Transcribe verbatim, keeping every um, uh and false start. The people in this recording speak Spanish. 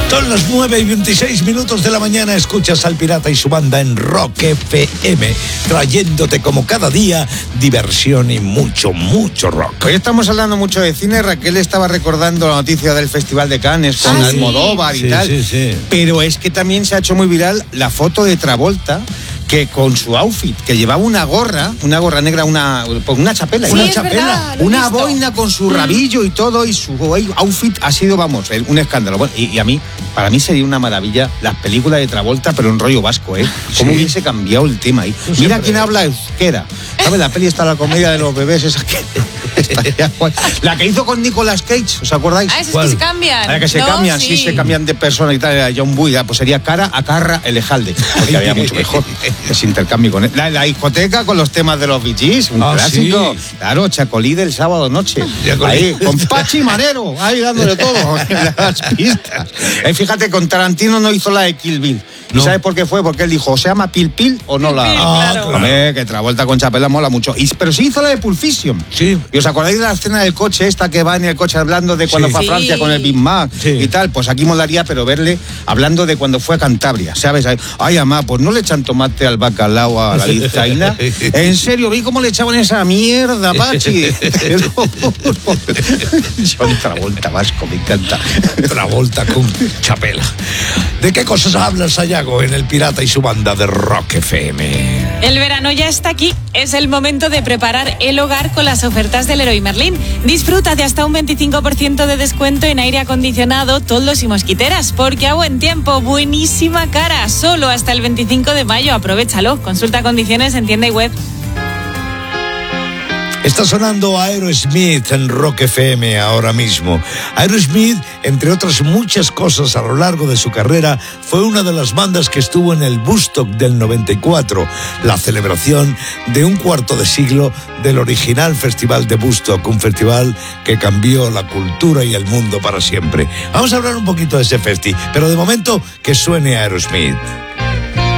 Son las nueve y veintiséis minutos de la mañana. Escuchas al Pirata y su banda en Rock F M, trayéndote como cada día diversión y mucho, mucho rock. Hoy estamos hablando mucho de cine. Raquel estaba recordando la noticia del Festival de Cannes con ah, Almodóvar sí. y sí, tal. Sí, sí. Pero es que también se ha hecho muy viral la foto de Travolta, que con su outfit, que llevaba una gorra, una gorra negra, una, una chapela, sí, una es chapela, verdad, una boina con su rabillo y todo, y su outfit ha sido, vamos, un escándalo. Bueno, y, y a mí, para mí sería una maravilla las películas de Travolta, pero en rollo vasco, ¿eh? ¿Cómo sí. hubiese cambiado el tema ahí? Mira siempre... quién habla euskera. ¿Sabes? La peli está la comedia de los bebés, esa que... La que hizo con Nicolas Cage, ¿os acordáis? Ah, esas que se cambian. La que se ¿no? cambian, sí. sí, se cambian de persona y tal, era John Buy, pues sería Cara a Carra Elejalde, porque había mucho mejor ese intercambio con él. La, la discoteca con los temas de los Bee Gees, un ah, clásico. Sí. Claro, Chacolí del sábado noche. Ahí, con Pachi Manero, ahí dándole todo las pistas. Eh, fíjate, con Tarantino no hizo la de Kill Bill. No. ¿Y sabes por qué fue? Porque él dijo, ¿se llama Pil Pil o no Pil, la...? Pil, ah, claro. Hombre, que Travolta con chapela mola mucho. Y, pero sí hizo la de Pulp Fiction. Sí. ¿Y os acordáis de la escena del coche esta que va en el coche hablando de cuando sí. fue a Francia sí. con el Big Mac sí. y tal? Pues aquí molaría, pero verle hablando de cuando fue a Cantabria, ¿sabes? Ay, amá, pues no le echan tomate al bacalao a la vizcaína. En serio, vi cómo le echaban esa mierda, Pachi. John Travolta vasco, me encanta. Travolta con chapela. ¿De qué cosas hablas, Sayago, en El Pirata y su banda de Rock F M? El verano ya está aquí. Es el momento de preparar el hogar con las ofertas del Leroy Merlin. Disfruta de hasta un veinticinco por ciento de descuento en aire acondicionado, toldos y mosquiteras, porque a buen tiempo, buenísima cara. Solo hasta el veinticinco de mayo. Aprovéchalo. Consulta condiciones en tienda y web. Está sonando Aerosmith en Rock F M ahora mismo. Aerosmith, entre otras muchas cosas a lo largo de su carrera, fue una de las bandas que estuvo en el Woodstock del noventa y cuatro, la celebración de un cuarto de siglo del original festival de Woodstock, un festival que cambió la cultura y el mundo para siempre. Vamos a hablar un poquito de ese festi, pero de momento que suene Aerosmith.